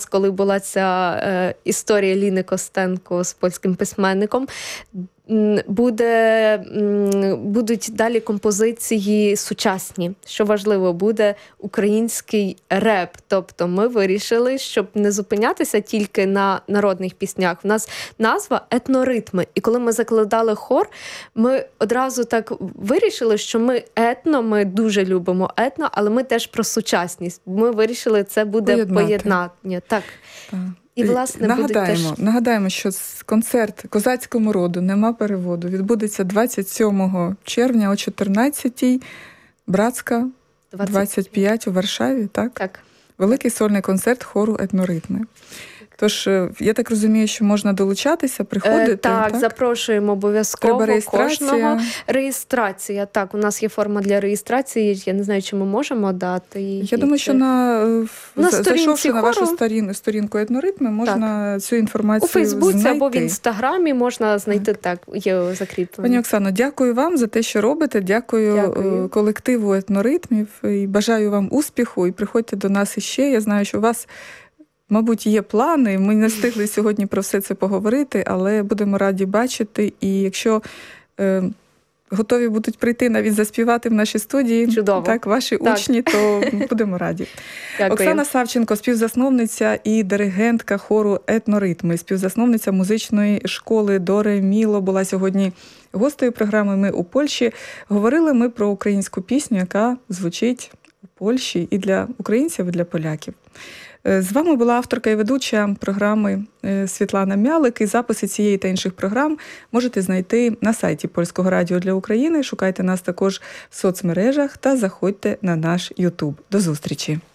коли була ця історія Ліни Костенко з польським письменником, будуть далі композиції сучасні. Що важливо, буде український реп. Тобто ми вирішили, щоб не зупинятися тільки на народних піснях. У нас назва «Етноритми». І коли ми закладали хор, ми одразу так вирішили, що ми дуже любимо етно, але ми теж про сучасність. Ми вирішили, це буде поєднання. Так. І, власне, нагадаємо, що концерт «Козацькому роду нема переводу» відбудеться 27 червня о 14-й, Братська, 25 у Варшаві, так? Так. Великий сольний концерт хору «Етноритми». Тож, я так розумію, що можна долучатися, приходити. Так, запрошуємо обов'язково кожного. Реєстрація. Так, у нас є форма для реєстрації. Я не знаю, чи ми можемо дати її. Я думаю, що зайшовши на вашу сторінку «Етноритми», можна цю інформацію знайти. У Фейсбуці або в Інстаграмі можна знайти, є закріплено. Пані Оксано, дякую вам за те, що робите. Дякую колективу «Етноритмів» і бажаю вам успіху. І приходьте до нас іще. Я знаю, що у вас, мабуть, є плани. Ми не встигли сьогодні про все це поговорити, але будемо раді бачити. І якщо готові будуть прийти навіть заспівати в нашій студії, так, ваші учні, то будемо раді. Дякую. Оксана Савченко, співзасновниця і диригентка хору «Етноритми», співзасновниця музичної школи «Доре Міло» була сьогодні гостею програми «Ми у Польщі». Говорили ми про українську пісню, яка звучить у Польщі і для українців, і для поляків. З вами була авторка і ведуча програми Світлана Мялик. І записи цієї та інших програм можете знайти на сайті Польського радіо для України. Шукайте нас також в соцмережах та заходьте на наш YouTube. До зустрічі!